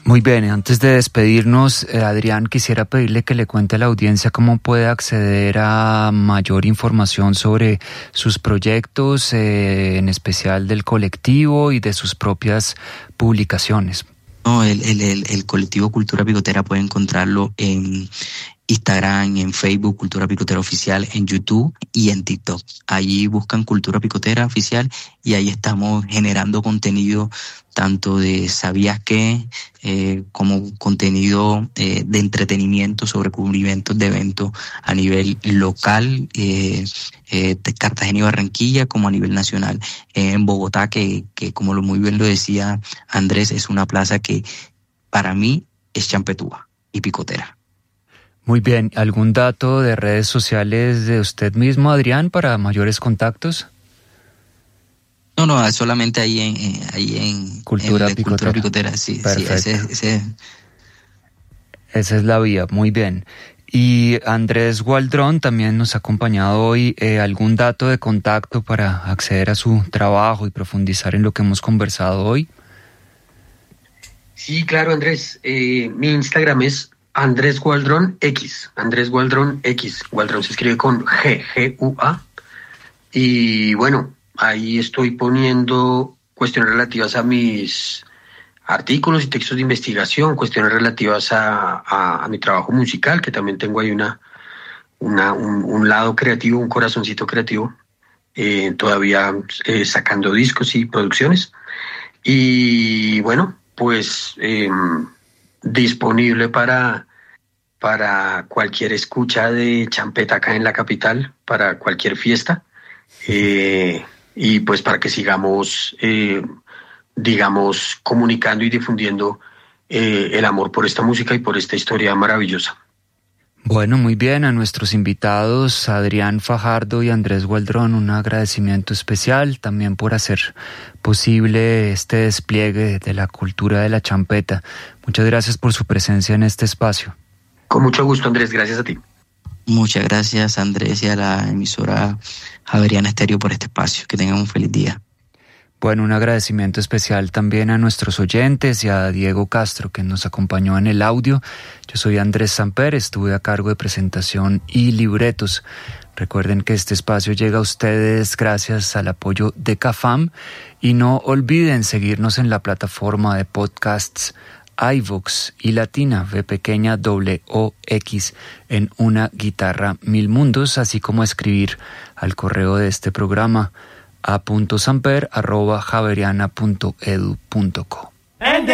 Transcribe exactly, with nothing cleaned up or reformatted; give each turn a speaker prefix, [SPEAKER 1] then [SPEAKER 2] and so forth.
[SPEAKER 1] Muy bien, antes de despedirnos, eh, Adrián, quisiera pedirle que le cuente a la audiencia cómo puede acceder a mayor información sobre sus proyectos, eh, en especial del colectivo y de sus propias publicaciones.
[SPEAKER 2] No, el, el, el, el colectivo Cultura Picotera puede encontrarlo en Instagram, en Facebook, Cultura Picotera Oficial, en YouTube y en TikTok. Allí buscan Cultura Picotera Oficial y ahí estamos generando contenido tanto de ¿sabías qué? Eh, como contenido eh, de entretenimiento sobre cubrimientos de eventos a nivel local, eh, eh, de Cartagena y Barranquilla, como a nivel nacional. Eh, en Bogotá, que, que como lo muy bien lo decía Andrés, es una plaza que para mí es champetúa y picotera.
[SPEAKER 1] Muy bien, ¿algún dato de redes sociales de usted mismo, Adrián, para mayores contactos?
[SPEAKER 2] No, no, solamente ahí en, eh, ahí en
[SPEAKER 1] Cultura
[SPEAKER 2] en
[SPEAKER 1] Picotera.
[SPEAKER 2] Cultura Picotera, sí,
[SPEAKER 1] Perfecto.
[SPEAKER 2] sí, ese, ese.
[SPEAKER 1] Esa es la vía, muy bien. Y Andrés Gualdrón también nos ha acompañado hoy. Eh, ¿Algún dato de contacto para acceder a su trabajo y profundizar en lo que hemos conversado hoy?
[SPEAKER 3] Sí, claro, Andrés. Eh, mi Instagram es Andrés Gualdrón X. Andrés Gualdrón X. Gualdrón se escribe con G, G U A. Y bueno, ahí estoy poniendo cuestiones relativas a mis artículos y textos de investigación, cuestiones relativas a, a, a mi trabajo musical, que también tengo ahí una, una un, un lado creativo, un corazoncito creativo, eh, todavía eh, sacando discos y producciones. Y bueno, pues eh, disponible para, para cualquier escucha de champeta acá en la capital, para cualquier fiesta. Eh, y pues para que sigamos, eh, digamos, comunicando y difundiendo eh, el amor por esta música y por esta historia maravillosa.
[SPEAKER 1] Bueno, muy bien, a nuestros invitados, Adrián Fajardo y Andrés Gualdrón, un agradecimiento especial también por hacer posible este despliegue de la cultura de la champeta. Muchas gracias por su presencia en este espacio.
[SPEAKER 3] Con mucho gusto, Andrés, gracias a ti.
[SPEAKER 2] Muchas gracias, Andrés, y a la emisora Javeriana Estéreo por este espacio. Que tengan un feliz día.
[SPEAKER 1] Bueno, un agradecimiento especial también a nuestros oyentes y a Diego Castro, que nos acompañó en el audio. Yo soy Andrés Samper, estuve a cargo de presentación y libretos. Recuerden que este espacio llega a ustedes gracias al apoyo de CAFAM y no olviden seguirnos en la plataforma de podcasts iVoox y Latina, V pequeña W O X, en Una Guitarra Mil Mundos, así como escribir al correo de este programa a punto samper arroba javeriana punto edu punto co.